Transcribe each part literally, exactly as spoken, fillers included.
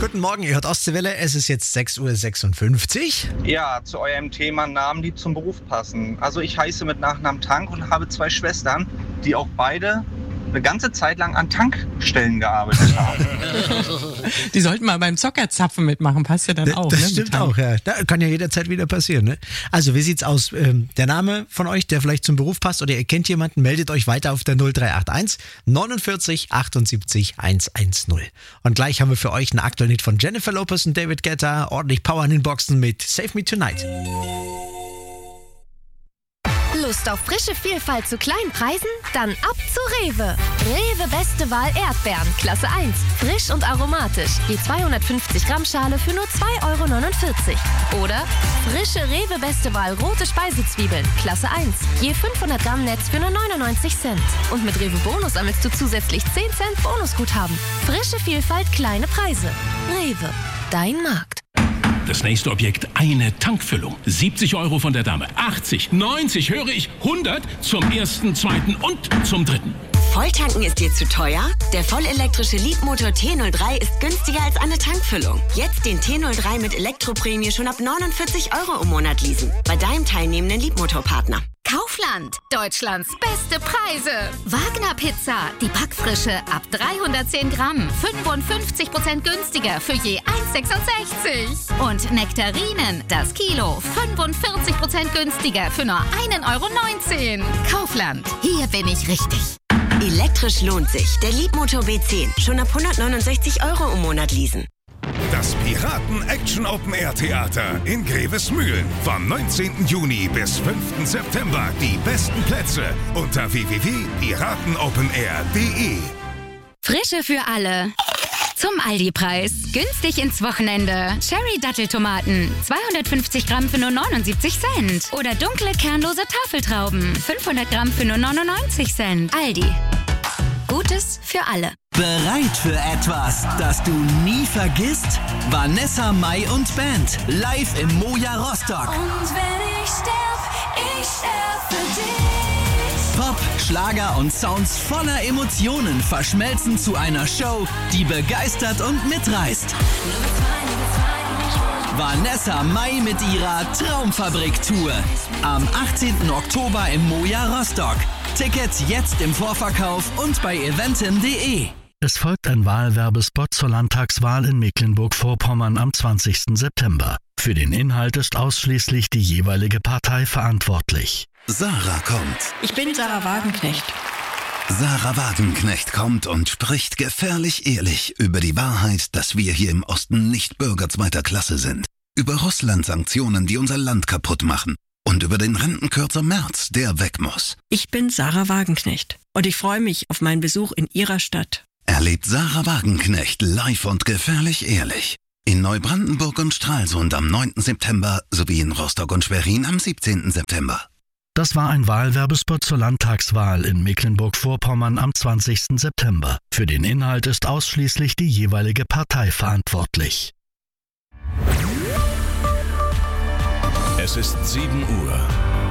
Guten Morgen, ihr hört Ostseewelle, es ist jetzt sechs Uhr sechsundfünfzig. Ja, zu eurem Thema Namen, die zum Beruf passen. Also ich heiße mit Nachnamen Tank und habe zwei Schwestern, die auch beide eine ganze Zeit lang an Tankstellen gearbeitet haben. Die sollten mal beim Zockerzapfen mitmachen, passt ja dann auch. Das ne, stimmt auch, ja. Da kann ja jederzeit wieder passieren. Ne? Also wie sieht's aus? Ähm, der Name von euch, der vielleicht zum Beruf passt oder ihr kennt jemanden, meldet euch weiter auf der null drei acht eins neunundvierzig achtundsiebzig hundertzehn. Und gleich haben wir für euch einen aktuellen Hit von Jennifer Lopez und David Guetta, ordentlich Power in den Boxen mit Save Me Tonight. Lust auf frische Vielfalt zu kleinen Preisen? Dann ab zu Rewe. Rewe Beste Wahl Erdbeeren, Klasse eins. Frisch und aromatisch. Je zweihundertfünfzig Gramm Schale für nur zwei Euro neunundvierzig. Oder frische Rewe Beste Wahl rote Speisezwiebeln, Klasse eins. Je fünfhundert Gramm Netz für nur neunundneunzig Cent. Und mit Rewe Bonus sammelst du zusätzlich zehn Cent Bonusguthaben. Frische Vielfalt, kleine Preise. Rewe, dein Markt. Das nächste Objekt, eine Tankfüllung. siebzig Euro von der Dame, achtzig, neunzig, höre ich, hundert zum ersten, zweiten und zum dritten. Volltanken ist dir zu teuer? Der vollelektrische Leapmotor T null drei ist günstiger als eine Tankfüllung. Jetzt den T null drei mit Elektroprämie schon ab neunundvierzig Euro im Monat leasen. Bei deinem teilnehmenden Leapmotor-Partner. Kaufland, Deutschlands beste Preise. Wagner Pizza, die Backfrische ab dreihundertzehn Gramm, fünfundfünfzig Prozent günstiger für je eins sechsundsechzig. Und Nektarinen, das Kilo, fünfundvierzig Prozent günstiger für nur ein Euro neunzehn. Kaufland, hier bin ich richtig. Elektrisch lohnt sich. Der Leapmotor B zehn. Schon ab hundertneunundsechzig Euro im Monat leasen. Das Piraten-Action-Open-Air-Theater in Grevesmühlen. Vom neunzehnten Juni bis fünften September. Die besten Plätze unter w w w punkt piratenopenair punkt de. Frische für alle. Zum Aldi-Preis. Günstig ins Wochenende. Cherry-Datteltomaten. zweihundertfünfzig Gramm für nur neunundsiebzig Cent. Oder dunkle, kernlose Tafeltrauben. fünfhundert Gramm für nur neunundneunzig Cent. Aldi. Gutes für alle. Bereit für etwas, das du nie vergisst? Vanessa Mai und Band. Live im Moja Rostock. Und wenn ich sterb, ich sterb für dich. Pop, Schlager und Sounds voller Emotionen verschmelzen zu einer Show, die begeistert und mitreißt. Vanessa Mai mit ihrer Traumfabrik-Tour. Am achtzehnten Oktober im Moja Rostock. Tickets jetzt im Vorverkauf und bei eventim punkt de. Es folgt ein Wahlwerbespot zur Landtagswahl in Mecklenburg-Vorpommern am zwanzigsten September. Für den Inhalt ist ausschließlich die jeweilige Partei verantwortlich. Sarah kommt. Ich bin Sarah Wagenknecht. Sarah Wagenknecht kommt und spricht gefährlich ehrlich über die Wahrheit, dass wir hier im Osten nicht Bürger zweiter Klasse sind. Über Russland-Sanktionen, die unser Land kaputt machen. Und über den Rentenkürzer Merz, der weg muss. Ich bin Sarah Wagenknecht und ich freue mich auf meinen Besuch in Ihrer Stadt. Erlebt Sarah Wagenknecht live und gefährlich ehrlich. In Neubrandenburg und Stralsund am neunten September sowie in Rostock und Schwerin am siebzehnten September. Das war ein Wahlwerbespot zur Landtagswahl in Mecklenburg-Vorpommern am zwanzigsten September. Für den Inhalt ist ausschließlich die jeweilige Partei verantwortlich. Es ist sieben Uhr.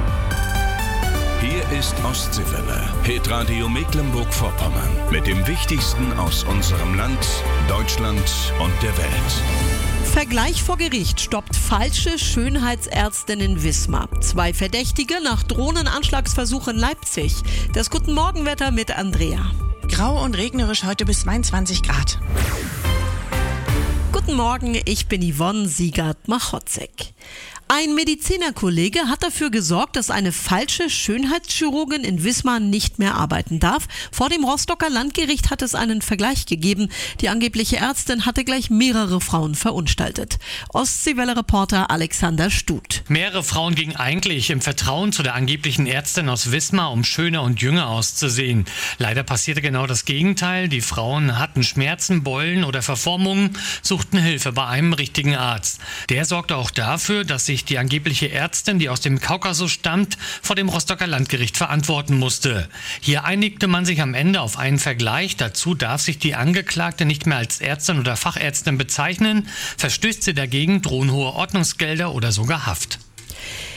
Hier ist Ostseewelle, Hitradio Mecklenburg-Vorpommern. Mit dem Wichtigsten aus unserem Land, Deutschland und der Welt. Vergleich vor Gericht stoppt falsche Schönheitsärztin in Wismar. Zwei Verdächtige nach Drohnenanschlagsversuch in Leipzig. Das Guten Morgenwetter mit Andrea. Grau und regnerisch heute bis zweiundzwanzig Grad. Guten Morgen, ich bin Yvonne Siegert-Machotzek. Ein Medizinerkollege hat dafür gesorgt, dass eine falsche Schönheitschirurgin in Wismar nicht mehr arbeiten darf. Vor dem Rostocker Landgericht hat es einen Vergleich gegeben. Die angebliche Ärztin hatte gleich mehrere Frauen verunstaltet. Ostseewelle-Reporter Alexander Stut. Mehrere Frauen gingen eigentlich im Vertrauen zu der angeblichen Ärztin aus Wismar, um schöner und jünger auszusehen. Leider passierte genau das Gegenteil. Die Frauen hatten Schmerzen, Beulen oder Verformungen, suchten Hilfe bei einem richtigen Arzt. Der sorgte auch dafür, dass sich die angebliche Ärztin, die aus dem Kaukasus stammt, vor dem Rostocker Landgericht verantworten musste. Hier einigte man sich am Ende auf einen Vergleich. Dazu darf sich die Angeklagte nicht mehr als Ärztin oder Fachärztin bezeichnen. Verstößt sie dagegen, drohen hohe Ordnungsgelder oder sogar Haft.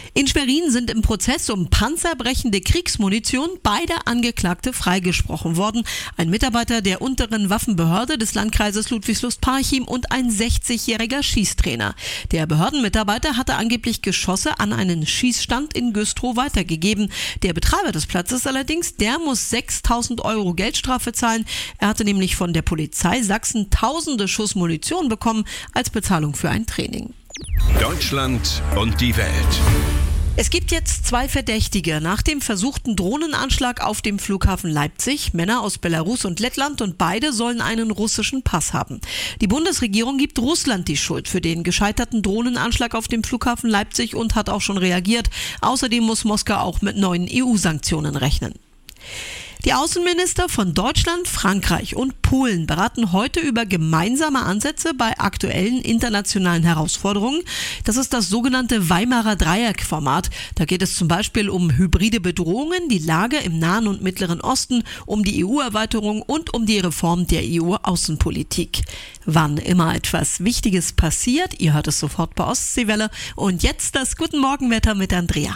In Schwerin sind im Prozess um panzerbrechende Kriegsmunition beide Angeklagte freigesprochen worden. Ein Mitarbeiter der unteren Waffenbehörde des Landkreises Ludwigslust-Parchim und ein sechzigjähriger Schießtrainer. Der Behördenmitarbeiter hatte angeblich Geschosse an einen Schießstand in Güstrow weitergegeben. Der Betreiber des Platzes allerdings, der muss sechstausend Euro Geldstrafe zahlen. Er hatte nämlich von der Polizei Sachsen tausende Schuss Munition bekommen als Bezahlung für ein Training. Deutschland und die Welt. Es gibt jetzt zwei Verdächtige nach dem versuchten Drohnenanschlag auf dem Flughafen Leipzig. Männer aus Belarus und Lettland und beide sollen einen russischen Pass haben. Die Bundesregierung gibt Russland die Schuld für den gescheiterten Drohnenanschlag auf dem Flughafen Leipzig und hat auch schon reagiert. Außerdem muss Moskau auch mit neuen E U-Sanktionen rechnen. Die Außenminister von Deutschland, Frankreich und Polen beraten heute über gemeinsame Ansätze bei aktuellen internationalen Herausforderungen. Das ist das sogenannte Weimarer Dreieck-Format. Da geht es zum Beispiel um hybride Bedrohungen, die Lage im Nahen und Mittleren Osten, um die E U-Erweiterung und um die Reform der E U-Außenpolitik. Wann immer etwas Wichtiges passiert, ihr hört es sofort bei Ostseewelle. Und jetzt das Guten Morgenwetter mit Andrea.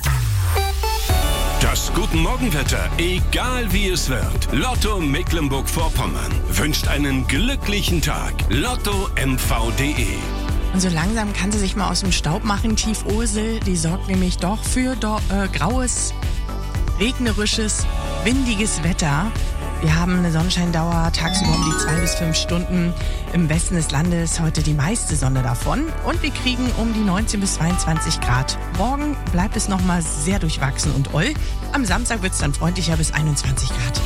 Das Guten Morgenwetter, egal wie es wird. Lotto Mecklenburg-Vorpommern wünscht einen glücklichen Tag. Lotto M V punkt de. Und so langsam kann sie sich mal aus dem Staub machen, Tief Ursel. Die sorgt nämlich doch für do, äh, graues, regnerisches, windiges Wetter. Wir haben eine Sonnenscheindauer tagsüber um die zwei bis fünf Stunden. Im Westen des Landes heute die meiste Sonne davon. Und wir kriegen um die neunzehn bis zweiundzwanzig Grad. Morgen bleibt es nochmal sehr durchwachsen und oll. Am Samstag wird es dann freundlicher bis einundzwanzig Grad.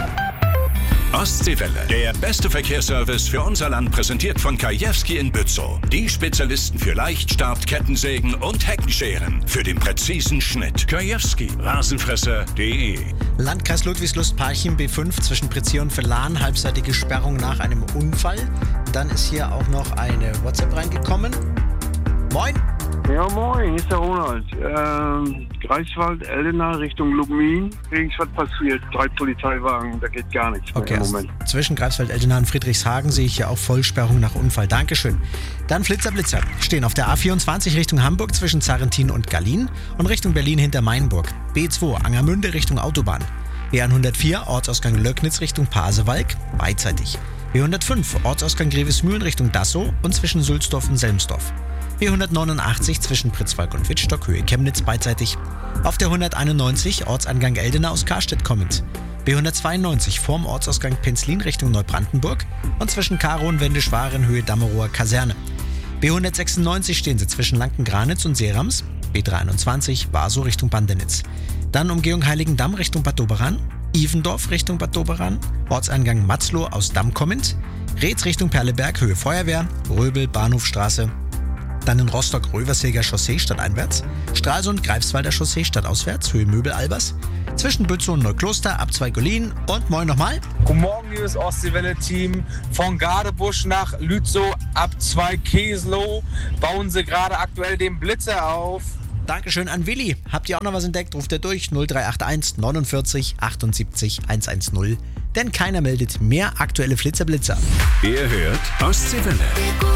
Ostseewelle, der beste Verkehrsservice für unser Land, präsentiert von Kajewski in Bützow. Die Spezialisten für Leichtstart, Kettensägen und Heckenscheren für den präzisen Schnitt. Kajewski, Rasenfresser punkt de. Landkreis Ludwigslust-Parchim B fünf zwischen Prizier und Verlan, halbseitige Sperrung nach einem Unfall. Dann ist hier auch noch eine WhatsApp reingekommen. Moin. Ja, moin, hier ist der Ronald. Ähm, Greifswald, Eldena, Richtung Lubmin. Irgendwas passiert, drei Polizeiwagen, da geht gar nichts okay, mehr im Moment. Zwischen Greifswald, Eldena und Friedrichshagen sehe ich hier auch Vollsperrung nach Unfall. Dankeschön. Dann Flitzer, Blitzer. Stehen auf der A vierundzwanzig Richtung Hamburg zwischen Zarrentin und Gallin und Richtung Berlin hinter Mainburg. B zwei, Angermünde Richtung Autobahn. B hundertvier, Ortsausgang Löcknitz Richtung Pasewalk, beidseitig. B hundertfünf, Ortsausgang Grevesmühlen Richtung Dassow und zwischen Sülzdorf und Selmsdorf. B hundertneunundachtzig zwischen Pritzwalk und Wittstock, Höhe Chemnitz, beidseitig. Auf der hunderteinundneunzig, Ortsangang Eldena aus Karstedt kommend. B hundertzweiundneunzig vorm Ortsausgang Penzlin Richtung Neubrandenburg und zwischen Karow und Wendeschwaren, Höhe Dammerower Kaserne. B hundertsechsundneunzig stehen sie zwischen Lanken-Granitz und Seerams. B dreiundzwanzig, Warsow Richtung Bandenitz. Dann Umgehung Heiligendamm Richtung Bad Doberan. Ivendorf Richtung Bad Doberan. Ortseingang Matzloh aus Damm kommend. Reetz Richtung Perleberg, Höhe Feuerwehr. Röbel, Bahnhofstraße. Dann in Rostock Röverseger Chaussee stadteinwärts, Stralsund Greifswalder Chaussee stadtauswärts, Höhe Möbel-Albers, zwischen Bützow und Neukloster ab zwei Golin und moin nochmal. Guten Morgen, liebes Ostseewelle-Team. Von Gadebusch nach Lützow ab zwei Keslow bauen sie gerade aktuell den Blitzer auf. Dankeschön an Willi. Habt ihr auch noch was entdeckt? Ruft er durch null drei acht eins neunundvierzig achtundsiebzig hundertzehn. Denn keiner meldet mehr aktuelle Flitzer-Blitzer. Ihr hört Ostseewelle.